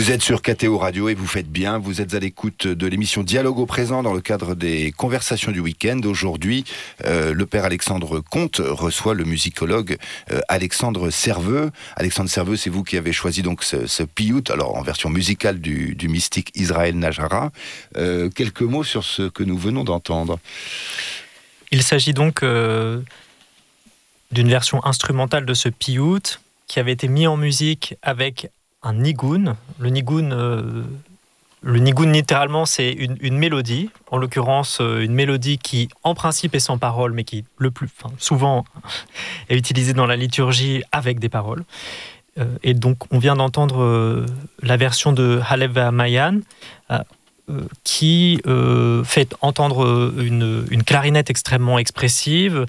Vous êtes sur KTO Radio et vous faites bien. Vous êtes à l'écoute de l'émission Dialogue au présent dans le cadre des conversations du week-end. Aujourd'hui, le père Alexandre Comte reçoit le musicologue Alexandre Serveux. Alexandre Serveux, c'est vous qui avez choisi donc ce piyut, alors en version musicale du mystique Israël Nájara. Quelques mots sur ce que nous venons d'entendre. Il s'agit donc d'une version instrumentale de ce piyut qui avait été mis en musique avec un nigun. Le nigun, littéralement, c'est une mélodie. En l'occurrence, une mélodie qui, en principe, est sans parole, mais qui, souvent, est utilisée dans la liturgie avec des paroles. Et donc, on vient d'entendre la version de Halev Mayan, qui fait entendre une clarinette extrêmement expressive,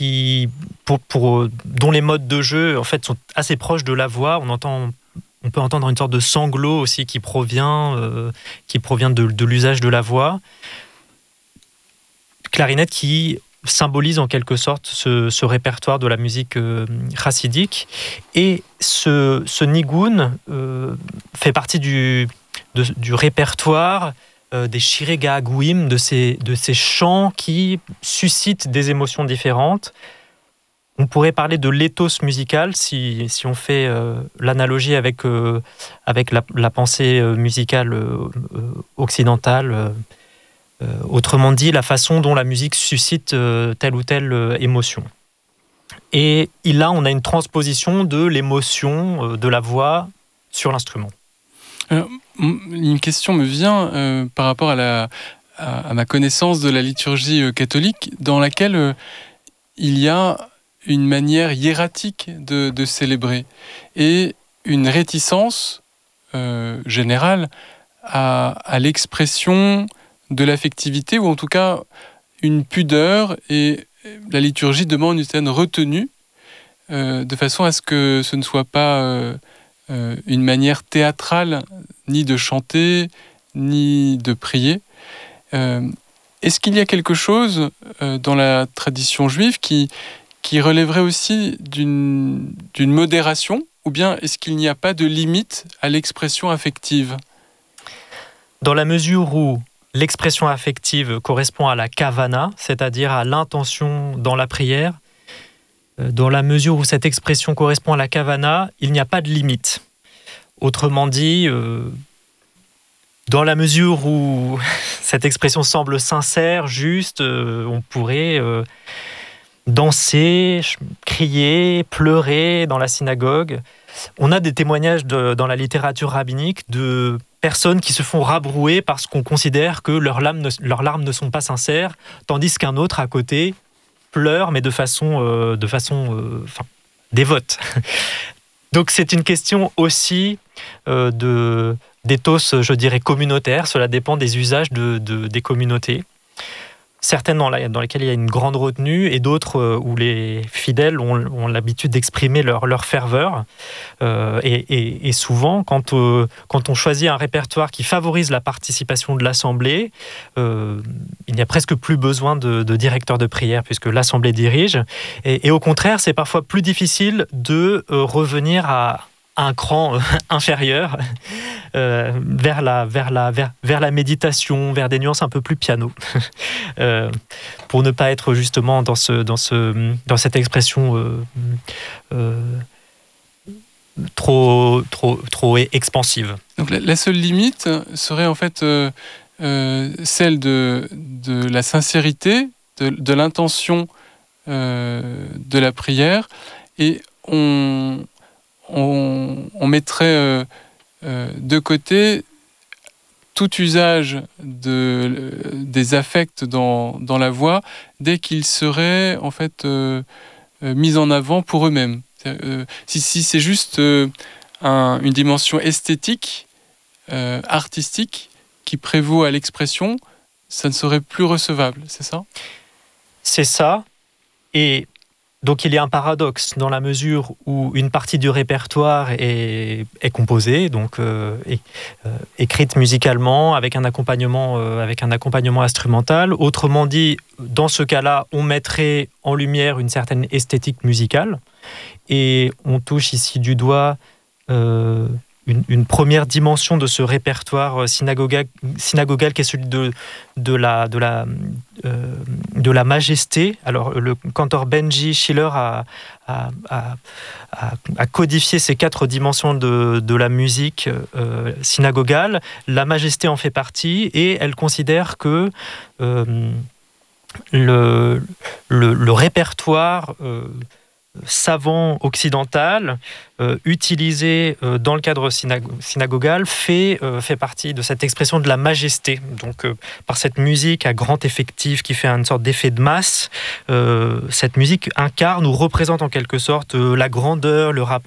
dont les modes de jeu, en fait, sont assez proches de la voix. On peut entendre une sorte de sanglot aussi qui provient de l'usage de la voix. Clarinette qui symbolise en quelque sorte ce répertoire de la musique chassidique. Et ce nigun fait partie du répertoire des Shirei Ga'aguim, de ces chants qui suscitent des émotions différentes. On pourrait parler de l'éthos musical si on fait l'analogie avec la pensée musicale occidentale. Autrement dit, la façon dont la musique suscite telle ou telle émotion. Et là, on a une transposition de l'émotion de la voix sur l'instrument. Une question me vient par rapport à ma connaissance de la liturgie catholique, dans laquelle il y a une manière hiératique de célébrer et une réticence générale à l'expression de l'affectivité, ou en tout cas une pudeur, et la liturgie demande une certaine retenue de façon à ce que ce ne soit pas une manière théâtrale ni de chanter ni de prier. Est-ce qu'il y a quelque chose dans la tradition juive qui relèverait aussi d'une modération, ou bien est-ce qu'il n'y a pas de limite à l'expression affective ? Dans la mesure où l'expression affective correspond à la kavana, c'est-à-dire à l'intention dans la prière, dans la mesure où cette expression correspond à la kavana, il n'y a pas de limite. Autrement dit, dans la mesure où cette expression semble sincère, juste, on pourrait danser, crier, pleurer dans la synagogue. On a des témoignages dans la littérature rabbinique de personnes qui se font rabrouer parce qu'on considère que leurs larmes ne sont pas sincères, tandis qu'un autre à côté pleure, mais de façon dévote. Donc c'est une question aussi d'éthos, je dirais, communautaire. Cela dépend des usages des communautés. Certaines dans lesquelles il y a une grande retenue, et d'autres où les fidèles ont l'habitude d'exprimer leur ferveur. Et souvent, quand on choisit un répertoire qui favorise la participation de l'Assemblée, il n'y a presque plus besoin de directeur de prière, puisque l'Assemblée dirige. Et au contraire, c'est parfois plus difficile de revenir à un cran inférieur, vers la méditation, vers des nuances un peu plus piano, pour ne pas être justement dans cette expression trop expansive. Donc la seule limite serait en fait celle de la sincérité, de l'intention de la prière, et on mettrait de côté tout usage des affects dans la voix dès qu'ils seraient en fait mis en avant pour eux-mêmes. Si c'est juste une dimension esthétique, artistique, qui prévaut à l'expression, ça ne serait plus recevable, c'est ça ? C'est ça, et donc il y a un paradoxe dans la mesure où une partie du répertoire est composée, donc écrite musicalement avec un accompagnement instrumental. Autrement dit, dans ce cas-là, on mettrait en lumière une certaine esthétique musicale, et on touche ici du doigt une première dimension de ce répertoire synagogal qui est celui de la majesté. Alors, le cantor Benji Schiller a codifié ces 4 dimensions de la musique synagogale. La majesté en fait partie, et elle considère que le répertoire savant occidental utilisé dans le cadre synagogal fait partie de cette expression de la majesté. Donc par cette musique à grand effectif qui fait une sorte d'effet de masse, cette musique incarne ou représente en quelque sorte la grandeur, le rapport